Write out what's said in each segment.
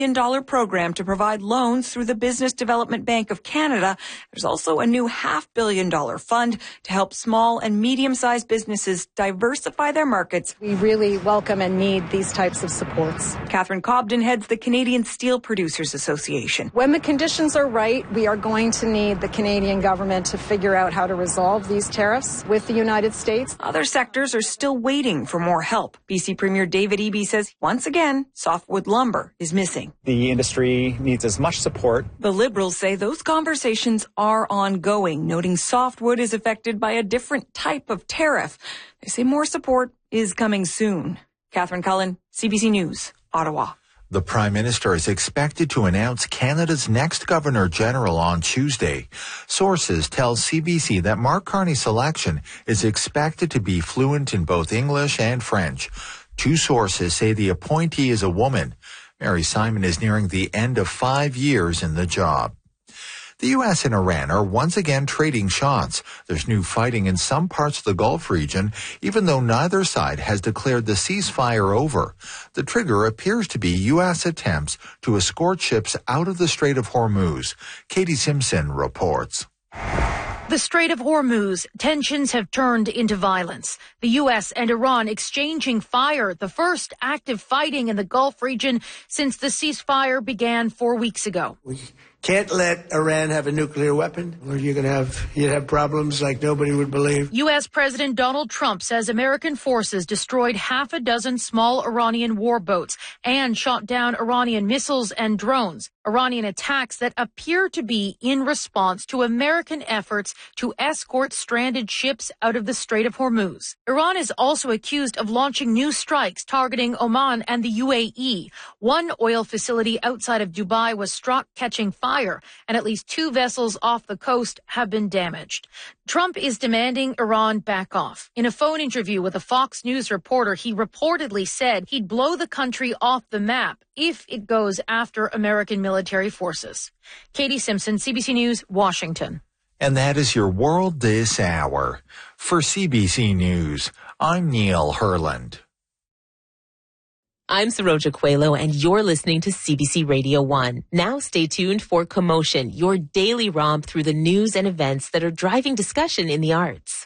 $1 program to provide loans through the Business Development Bank of Canada. There's also a new $500 million fund to help small and medium-sized businesses diversify their markets. We really welcome and need these types of supports. Catherine Cobden heads the Canadian Steel Producers Association. When the conditions are right, we are going to need the Canadian government to figure out how to resolve these tariffs with the United States. Other sectors are still waiting for more help. BC Premier David Eby says, once again, softwood lumber is missing. The industry needs as much support. The Liberals say those conversations are ongoing, noting softwood is affected by a different type of tariff. They say more support is coming soon. Catherine Cullen, CBC News, Ottawa. The Prime Minister is expected to announce Canada's next Governor-General on Tuesday. Sources tell CBC that Mark Carney's selection is expected to be fluent in both English and French. Two sources say the appointee is a woman. Mary Simon is nearing the end of 5 years in the job. The U.S. and Iran are once again trading shots. There's new fighting in some parts of the Gulf region, even though neither side has declared the ceasefire over. The trigger appears to be U.S. attempts to escort ships out of the Strait of Hormuz. Katie Simpson reports. The Strait of Hormuz, tensions have turned into violence. The U.S. and Iran exchanging fire, the first active fighting in the Gulf region since the ceasefire began 4 weeks ago. We can't let Iran have a nuclear weapon, or you'd have problems like nobody would believe. U.S. President Donald Trump says American forces destroyed 6 small Iranian warboats and shot down Iranian missiles and drones. Iranian attacks that appear to be in response to American efforts to escort stranded ships out of the Strait of Hormuz. Iran is also accused of launching new strikes targeting Oman and the UAE. One oil facility outside of Dubai was struck, catching fire, and at least 2 vessels off the coast have been damaged. Trump is demanding Iran back off. In a phone interview with a Fox News reporter, he reportedly said he'd blow the country off the map if it goes after American military forces. Katie Simpson, CBC News, Washington. And that is your world this hour. For CBC News, I'm Neil Herland. I'm Saroja Coelho, and you're listening to CBC Radio 1. Now stay tuned for Commotion, your daily romp through the news and events that are driving discussion in the arts.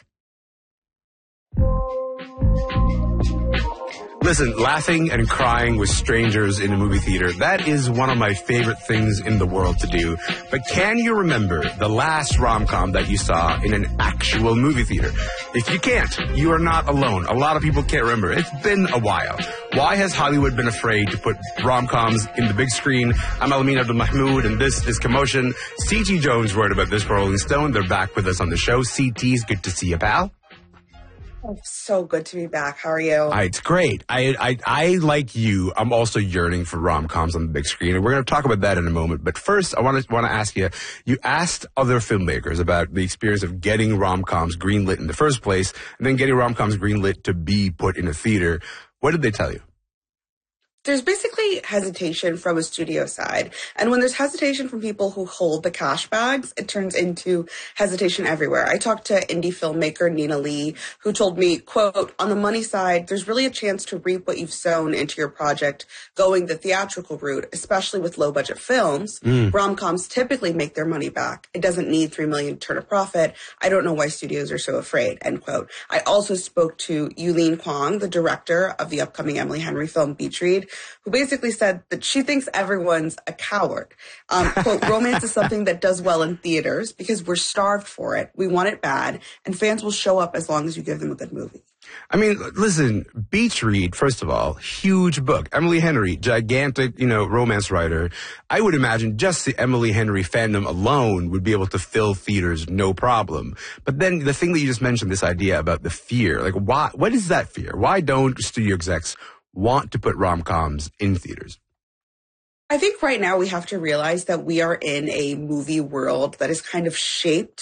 Listen, laughing and crying with strangers in a movie theater, that is one of my favorite things in the world to do. But can you remember the last rom-com that you saw in an actual movie theater? If you can't, you are not alone. A lot of people can't remember. It's been a while. Why has Hollywood been afraid to put rom-coms in the big screen? I'm Alameen Abdul-Mahmoud, and this is Commotion. C.T. Jones wrote about this for Rolling Stone. They're back with us on the show. C.T.'s good to see you, pal. Oh, so good to be back. How are you? It's great. I like you. I'm also yearning for rom-coms on the big screen, and we're going to talk about that in a moment. But first, I want to ask you, you asked other filmmakers about the experience of getting rom-coms greenlit in the first place, and then getting rom-coms greenlit to be put in a theater. What did they tell you? There's basically hesitation from a studio side. And when there's hesitation from people who hold the cash bags, it turns into hesitation everywhere. I talked to indie filmmaker Nina Lee, who told me, quote, on the money side, there's really a chance to reap what you've sown into your project going the theatrical route, especially with low budget films. Rom-coms typically make their money back. It doesn't need $3 million to turn a profit. I don't know why studios are so afraid, end quote. I also spoke to Yulene Kwong, the director of the upcoming Emily Henry film Beach Read, who basically said that she thinks everyone's a coward. Quote, romance is something that does well in theaters because we're starved for it. We want it bad, and fans will show up as long as you give them a good movie. I mean, listen, Beach Read, first of all, huge book. Emily Henry, gigantic, romance writer. I would imagine just the Emily Henry fandom alone would be able to fill theaters, no problem. But then the thing that you just mentioned, this idea about the fear, like what is that fear? Why don't studio execs want to put rom-coms in theaters? I think right now we have to realize that we are in a movie world that is kind of shaped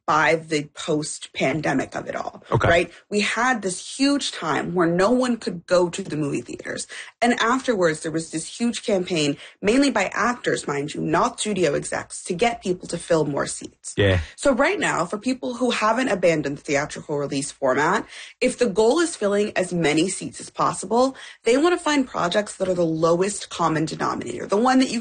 by the post-pandemic of it all, okay. right? We had this huge time where no one could go to the movie theaters. And afterwards, there was this huge campaign, mainly by actors, mind you, not studio execs, to get people to fill more seats. Yeah. So right now, for people who haven't abandoned the theatrical release format, if the goal is filling as many seats as possible, they want to find projects that are the lowest common denominator, the one that you